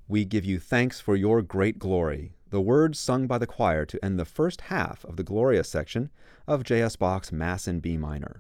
We give you thanks for your great glory, the words sung by the choir to end the first half of the Gloria section of J.S. Bach's Mass in B minor.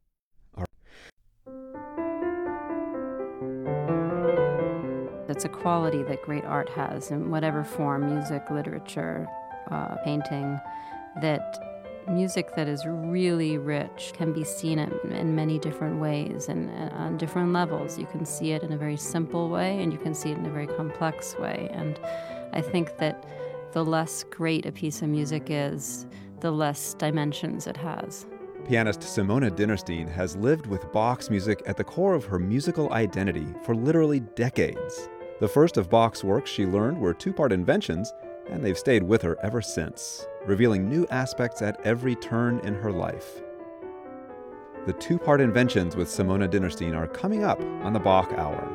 It's a quality that great art has in whatever form, music, literature, painting, that music that is really rich can be seen in many different ways and on different levels. You can see it in a very simple way and you can see it in a very complex way. And I think that the less great a piece of music is, the less dimensions it has. Pianist Simona Dinnerstein has lived with Bach's music at the core of her musical identity for literally decades. The first of Bach's works she learned were two-part inventions, and they've stayed with her ever since, revealing new aspects at every turn in her life. The two-part inventions with Simona Dinnerstein are coming up on the Bach Hour.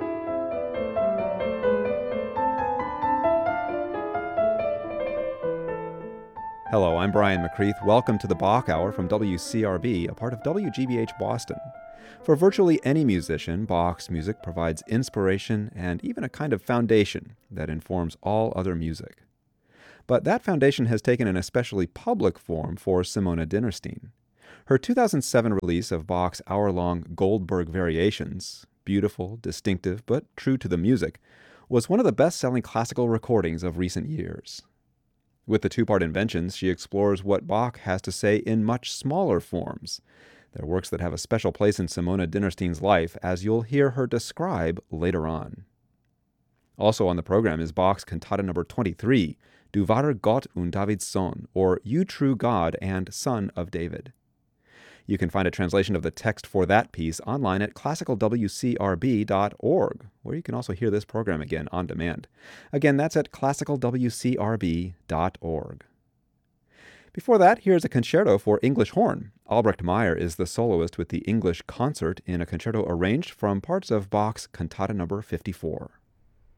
Hello, I'm Brian McCreath. Welcome to the Bach Hour from WCRB, a part of WGBH Boston. For virtually any musician, Bach's music provides inspiration and even a kind of foundation that informs all other music. But that foundation has taken an especially public form for Simona Dinnerstein. Her 2007 release of Bach's hour-long Goldberg Variations, beautiful, distinctive, but true to the music, was one of the best-selling classical recordings of recent years. With the two-part inventions, she explores what Bach has to say in much smaller forms. They're works that have a special place in Simona Dinnerstein's life, as you'll hear her describe later on. Also on the program is Bach's Cantata No. 23, Du wahrer Gott und Davids Sohn, or You True God and Son of David. You can find a translation of the text for that piece online at classicalwcrb.org, where you can also hear this program again on demand. Again, that's at classicalwcrb.org. Before that, here's a concerto for English horn. Albrecht Meyer is the soloist with the English concert in a concerto arranged from parts of Bach's Cantata No. 54.